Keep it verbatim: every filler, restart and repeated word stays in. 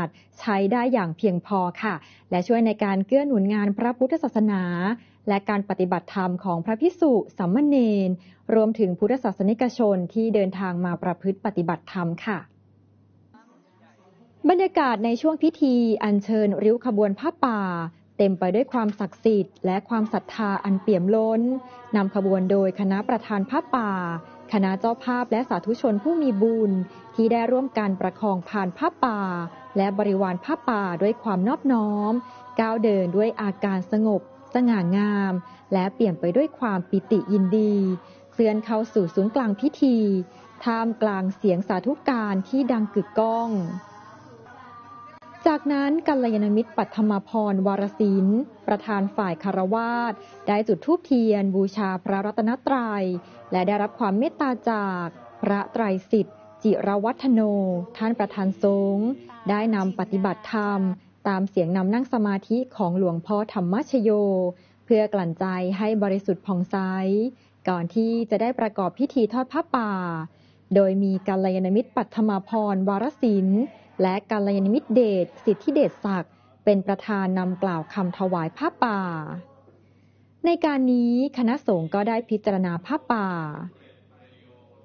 ดใช้ได้อย่างเพียงพอค่ะและช่วยในการเกื้อหนุนงานพระพุทธศาสนาและการปฏิบัติธรรมของพระภิกษุสามเณรรวมถึงพุทธศาสนิกชนที่เดินทางมาประพฤติปฏิบัติธรรมค่ะบรรยากาศในช่วงพิธีอัญเชิญริ้วขบวนผ้าป่าเต็มไปด้วยความศักดิ์สิทธิ์และความศรัทธาอันเปี่ยมล้นนำขบวนโดยคณะประธานผ้าป่าคณะเจ้าภาพและสาธุชนผู้มีบุญที่ได้ร่วมกันประคองผ่านผ้าป่าและบริวารผ้าป่าด้วยความนอบน้อมก้าวเดินด้วยอาการสงบสง่างามและเปี่ยมไปด้วยความปิติยินดีเคลื่อนเข้าสู่ศูนย์กลางพิธีท่ามกลางเสียงสาธุการที่ดังกึกก้องจากนั้นกัลยาณมิตรปัทมาพรวรศิลป์ประธานฝ่ายคฤหัสถ์ได้จุดธูปเทียนบูชาพระรัตนตรัยและได้รับความเมตตาจากพระไตรสิทธิ์จิรวัฒโนท่านประธานสงฆ์ได้นำปฏิบัติธรรมตามเสียงนำนั่งสมาธิของหลวงพ่อธรรมชโยเพื่อกลั่นใจให้บริสุทธิ์ผ่องใสก่อนที่จะได้ประกอบพิธีทอดผ้าป่าโดยมีกัลยาณมิตรปัทมาพรวรศิลป์และกัลยาณมิตรเดชสิทธิเดชศักดิ์เป็นประธานนำกล่าวคำถวายผ้าป่าในการนี้คณะสงฆ์ก็ได้พิจารณาผ้าป่า